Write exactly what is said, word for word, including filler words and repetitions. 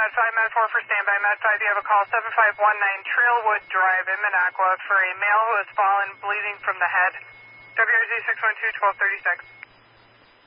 Med five, Med four for standby. Med five, you have a call seven five one nine Trailwood Drive in Minocqua for a male who has fallen bleeding from the head. W R Z six one two, twelve thirty-six.